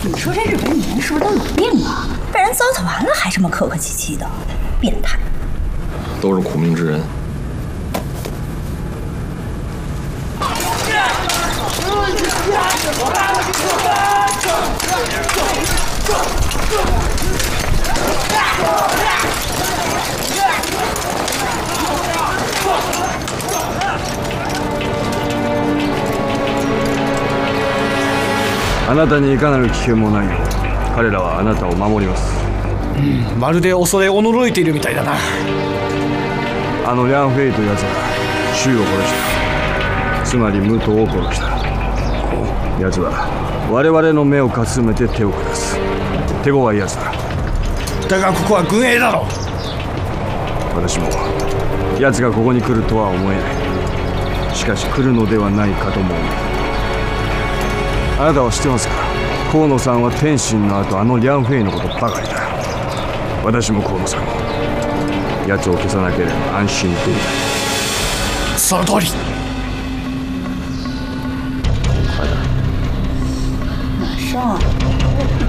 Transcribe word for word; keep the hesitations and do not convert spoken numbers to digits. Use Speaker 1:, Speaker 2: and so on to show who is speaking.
Speaker 1: 你说这日本女人是不是都有病啊？被人糟蹋完了还这么客客气气的，变态！
Speaker 2: 都是苦命之人。
Speaker 3: あなたにいかなる危険もないよう彼らはあなたを守ります。
Speaker 4: うん、まるで恐れおのろいているみたいだな。
Speaker 3: あのリャン・フェイというやつが周を殺した。つまり武藤を殺した。やつは我々の目をかすめて手を下す。手強いやつだ。
Speaker 4: だがここは軍営だろ。
Speaker 3: 私もやつがここに来るとは思えない。しかし来るのではないかとも思う。あなたは知ってますか？河野さんは天心の後あのリャン・フェイのことばかりだ。私も河野さんも奴を消さなければ安心できない。
Speaker 4: その通り。
Speaker 1: 马上